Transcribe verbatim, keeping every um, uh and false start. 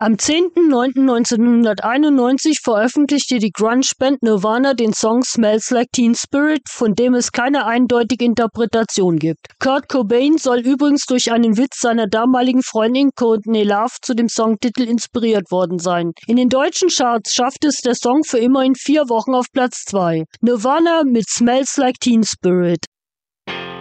Am zehnten neunten neunzehnhunderteinundneunzig veröffentlichte die Grunge-Band Nirvana den Song Smells Like Teen Spirit, von dem es keine eindeutige Interpretation gibt. Kurt Cobain soll übrigens durch einen Witz seiner damaligen Freundin Courtney Love zu dem Songtitel inspiriert worden sein. In den deutschen Charts schaffte es der Song für immerhin vier Wochen auf Platz zwei. Nirvana mit Smells Like Teen Spirit.